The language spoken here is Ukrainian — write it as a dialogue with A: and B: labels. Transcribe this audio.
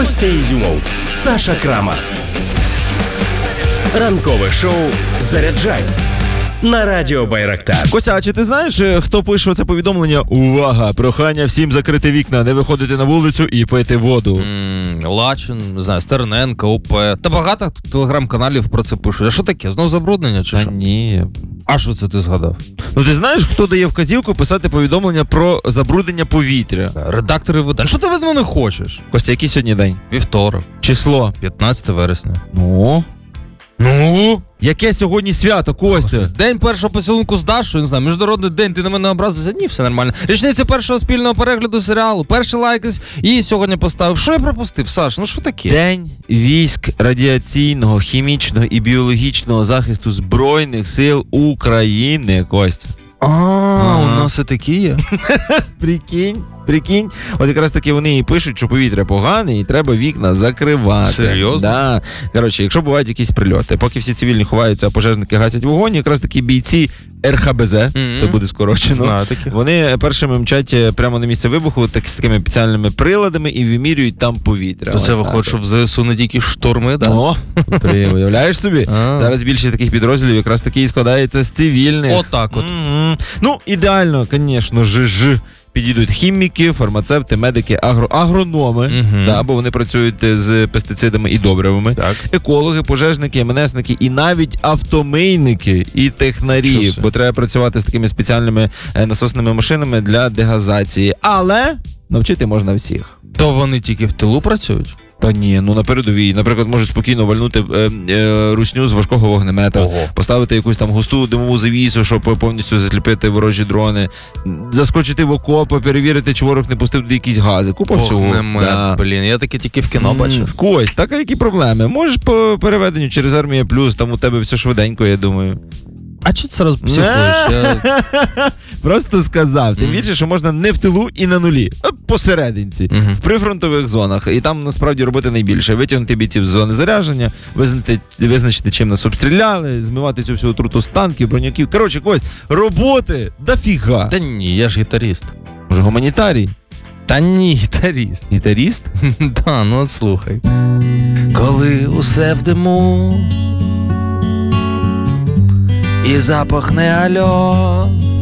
A: Костя Ізюмов, Саша Крама. Ранкове шоу «Заряджай» на радіо Байрактар.
B: Костя, а чи ти знаєш, хто пише це повідомлення? Увага! Прохання всім закрити вікна, не виходити на вулицю і пити воду.
C: Лачин, не знаю, Стерненко, ОП. Та багато телеграм-каналів про це пишуть. А що таке? Знов забруднення чи що?
B: Ні.
C: А що це ти згадав?
B: Ну ти знаєш, хто дає вказівку писати повідомлення про забруднення повітря?
C: Редактори видань. Що ти від мене хочеш?
B: Костя, який сьогодні день?
C: Вівторок.
B: Число?
C: 15 вересня.
B: Ну? Яке сьогодні свято, Костя?
C: День першого поцілунку з Дашою, не знаю, міжнародний день, ти на мене образився? Ні, все нормально. Річниця першого спільного перегляду серіалу, перший лайк і сьогодні поставив. Що я пропустив, Саш? Ну що таке?
B: День військ радіаційного, хімічного і біологічного захисту Збройних сил України, Костя.
C: У нас і такі є.
B: Прикинь. От якраз таки вони і пишуть, що повітря погане і треба вікна закривати.
C: Серйозно?
B: Да. Коротше, якщо бувають якісь прильоти, поки всі цивільні ховаються, а пожежники гасять вогонь, якраз такі бійці РХБЗ, це буде скорочено,
C: Знаю таких.
B: вони першими мчать прямо на місце вибуху з такими спеціальними приладами і вимірюють там повітря.
C: То це виходить, що в ЗСУ не тільки шторми, да?
B: О, уявляєш собі? Зараз більше таких підрозділів якраз таки і складається з цивільних.
C: Отак от.
B: Ну, ідеально, звісно, підійдуть хіміки, фармацевти, медики, агрономи, да, бо вони працюють з пестицидами і добривами,
C: Так.
B: екологи, пожежники, МНСники і навіть автомийники і технарі, бо треба працювати з такими спеціальними насосними машинами для дегазації. Але навчити можна всіх.
C: То вони тільки в тилу працюють?
B: Та ні, ну на передовій. Наприклад, можуть спокійно вальнути русню з важкого вогнемета, поставити якусь там густу димову завісу, щоб повністю засліпити ворожі дрони, заскочити в окоп, перевірити, чи ворог не пустив туди якісь гази. Купа всього.
C: Вогнемет, блін, я таке тільки в кіно бачив.
B: Кость, так а які проблеми? Можеш по переведенню через Армія Плюс, там у тебе все швиденько, я думаю.
C: А чого ти зараз психуєш?
B: Просто сказав. Тим більше, що можна не в тилу і на нулі, а посерединці, в прифронтових зонах. І там насправді робити найбільше. Витягнути бійців з зони зарядження, визначити, чим нас обстріляли, змивати цю всю отруту з танків, броняків. Коротше, Кость, роботи дофіга.
C: Та ні, я ж гітаріст.
B: Може, гуманітарій?
C: Та ні, гітаріст.
B: Гітаріст?
C: Да, ну от слухай. Коли усе в диму і запах не альо,